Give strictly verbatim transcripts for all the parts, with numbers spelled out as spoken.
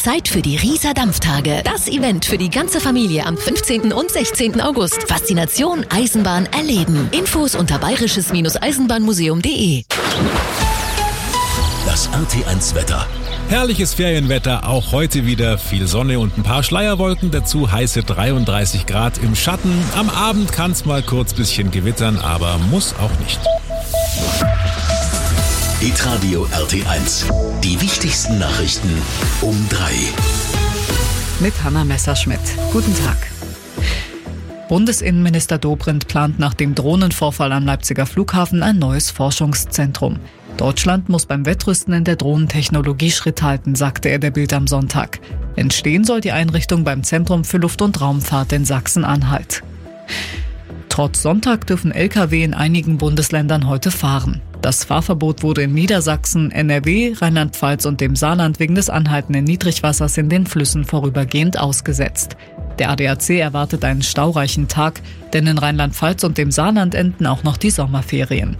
Zeit für die Rieser Dampftage. Das Event für die ganze Familie am fünfzehnten und sechzehnten August. Faszination Eisenbahn erleben. Infos unter bayerisches-eisenbahnmuseum punkt de. Das R T eins Wetter. Herrliches Ferienwetter, auch heute wieder viel Sonne und ein paar Schleierwolken, dazu heiße dreiunddreißig Grad im Schatten. Am Abend kann es mal kurz bisschen gewittern, aber muss auch nicht. Hitradio R T eins. Die wichtigsten Nachrichten um drei. Mit Hanna Messerschmidt. Guten Tag. Bundesinnenminister Dobrindt plant nach dem Drohnenvorfall am Leipziger Flughafen ein neues Forschungszentrum. Deutschland muss beim Wettrüsten in der Drohnentechnologie Schritt halten, sagte er der Bild am Sonntag. Entstehen soll die Einrichtung beim Zentrum für Luft- und Raumfahrt in Sachsen-Anhalt. Trotz Sonntag dürfen L K W in einigen Bundesländern heute fahren. Das Fahrverbot wurde in Niedersachsen, N R W, Rheinland-Pfalz und dem Saarland wegen des anhaltenden Niedrigwassers in den Flüssen vorübergehend ausgesetzt. Der A D A C erwartet einen staureichen Tag, denn in Rheinland-Pfalz und dem Saarland enden auch noch die Sommerferien.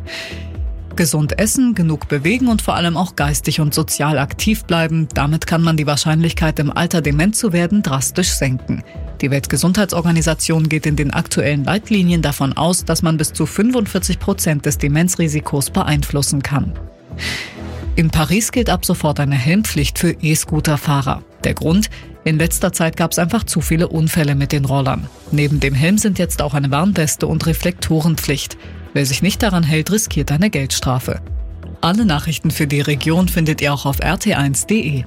Gesund essen, genug bewegen und vor allem auch geistig und sozial aktiv bleiben. Damit kann man die Wahrscheinlichkeit, im Alter dement zu werden, drastisch senken. Die Weltgesundheitsorganisation geht in den aktuellen Leitlinien davon aus, dass man bis zu fünfundvierzig Prozent des Demenzrisikos beeinflussen kann. In Paris gilt ab sofort eine Helmpflicht für E-Scooter-Fahrer. Der Grund? In letzter Zeit gab es einfach zu viele Unfälle mit den Rollern. Neben dem Helm sind jetzt auch eine Warnweste und Reflektorenpflicht. Wer sich nicht daran hält, riskiert eine Geldstrafe. Alle Nachrichten für die Region findet ihr auch auf r t eins punkt de.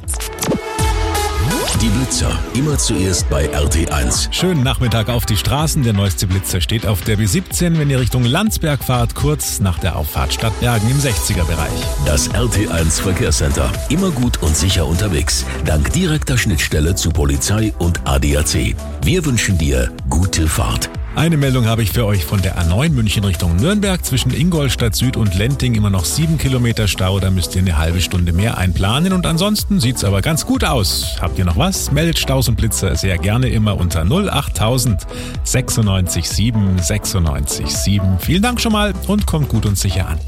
Die Blitzer, immer zuerst bei R T eins. Schönen Nachmittag auf die Straßen. Der neueste Blitzer steht auf der B siebzehn, wenn ihr Richtung Landsberg fahrt, kurz nach der Auffahrt Stadtbergen im sechziger Bereich. Das R T eins Verkehrscenter. Immer gut und sicher unterwegs. Dank direkter Schnittstelle zu Polizei und A D A C. Wir wünschen dir gute Fahrt. Eine Meldung habe ich für euch von der A neun München Richtung Nürnberg. Zwischen Ingolstadt Süd und Lenting immer noch sieben Kilometer Stau. Da müsst ihr eine halbe Stunde mehr einplanen. Und ansonsten sieht's aber ganz gut aus. Habt ihr noch was? Meldet Staus und Blitzer sehr gerne immer unter null achttausend sechsundneunzig sieben sechsundneunzig sieben. Vielen Dank schon mal und kommt gut und sicher an.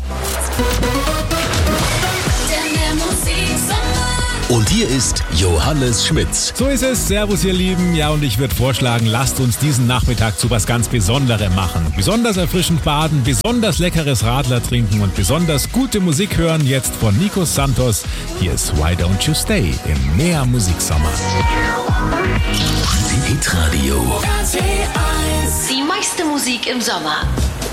Und hier ist Johannes Schmitz. So ist es. Servus, ihr Lieben. Ja, und ich würde vorschlagen, lasst uns diesen Nachmittag zu was ganz Besonderem machen. Besonders erfrischend baden, besonders leckeres Radler trinken und besonders gute Musik hören. Jetzt von Nico Santos. Hier ist Why Don't You Stay im Mehr Musiksommer. Hitradio. Die meiste Musik im Sommer.